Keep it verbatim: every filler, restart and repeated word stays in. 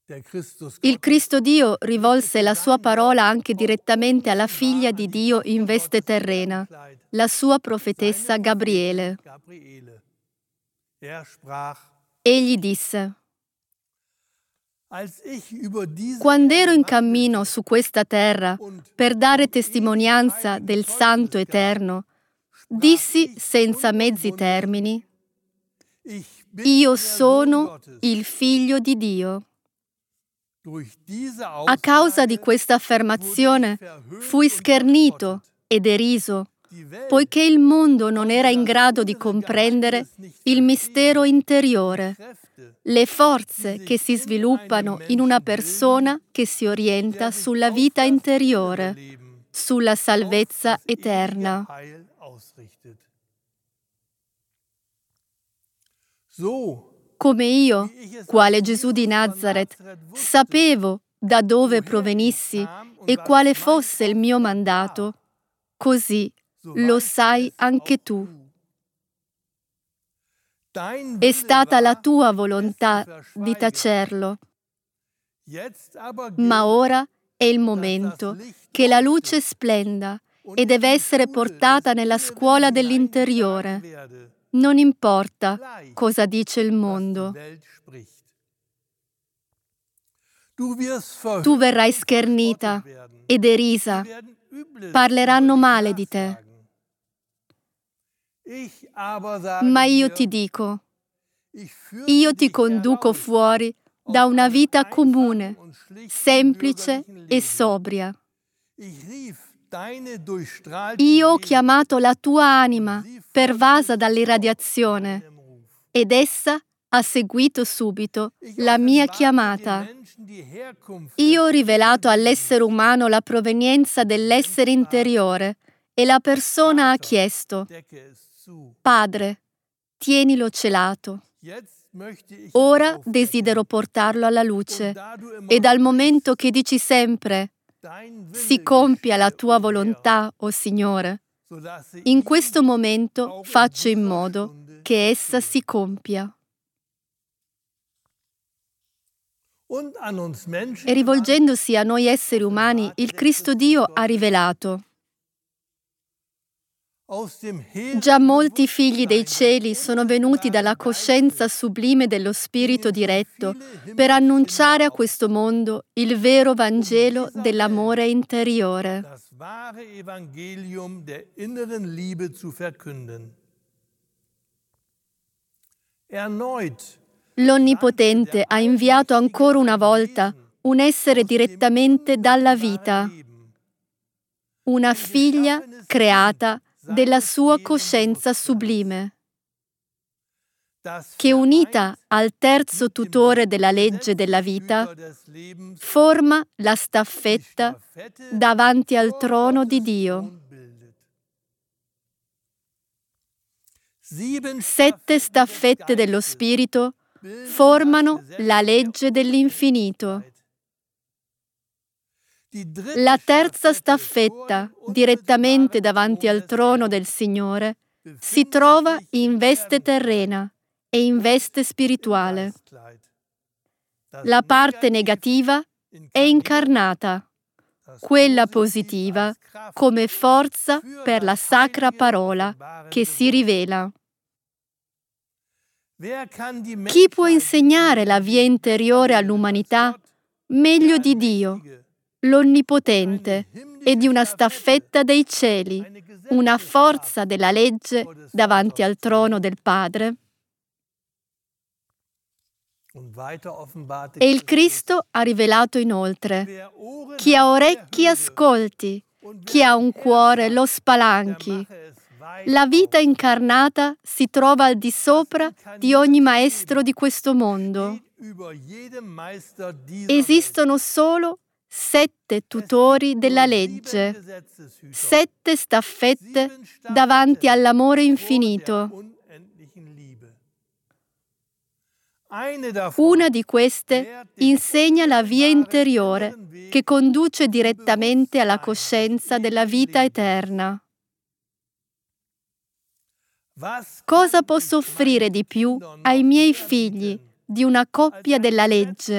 Il Cristo Dio rivolse la sua parola anche direttamente alla figlia di Dio in veste terrena, la sua profetessa Gabriele. Egli disse: quando ero in cammino su questa terra per dare testimonianza del Santo Eterno, dissi senza mezzi termini: io sono il Figlio di Dio. A causa di questa affermazione fui schernito e deriso, poiché il mondo non era in grado di comprendere il mistero interiore, le forze che si sviluppano in una persona che si orienta sulla vita interiore, sulla salvezza eterna. Come io, quale Gesù di Nazaret, sapevo da dove provenissi e quale fosse il mio mandato, così lo sai anche tu. È stata la tua volontà di tacerlo, ma ora è il momento che la luce splenda e deve essere portata nella scuola dell'interiore. Non importa cosa dice il mondo. Tu verrai schernita e derisa. Parleranno male di te. Ma io ti dico, io ti conduco fuori da una vita comune, semplice e sobria. Io ho chiamato la tua anima, pervasa dall'irradiazione, ed essa ha seguito subito la mia chiamata. Io ho rivelato all'essere umano la provenienza dell'essere interiore e la persona ha chiesto: Padre, tienilo celato. Ora desidero portarlo alla luce e dal momento che dici sempre: si compia la tua volontà, o Signore, in questo momento faccio in modo che essa si compia. E rivolgendosi a noi esseri umani, il Cristo Dio ha rivelato: già molti figli dei cieli sono venuti dalla coscienza sublime dello Spirito diretto per annunciare a questo mondo il vero Vangelo dell'amore interiore. L'Onnipotente ha inviato ancora una volta un essere direttamente dalla vita, una figlia creata della sua coscienza sublime, che unita al terzo tutore della legge della vita, forma la staffetta davanti al trono di Dio. Sette staffette dello Spirito formano la legge dell'infinito. La terza staffetta, direttamente davanti al trono del Signore, si trova in veste terrena e in veste spirituale. La parte negativa è incarnata, quella positiva come forza per la sacra parola che si rivela. Chi può insegnare la via interiore all'umanità meglio di Dio, l'Onnipotente, e di una staffetta dei cieli, una forza della legge davanti al trono del Padre? E il Cristo ha rivelato inoltre: chi ha orecchi ascolti, chi ha un cuore lo spalanchi. La vita incarnata si trova al di sopra di ogni maestro di questo mondo. Esistono solo sette tutori della legge, sette staffette davanti all'amore infinito. Una di queste insegna la via interiore che conduce direttamente alla coscienza della vita eterna. Cosa posso offrire di più ai miei figli di una coppia della legge?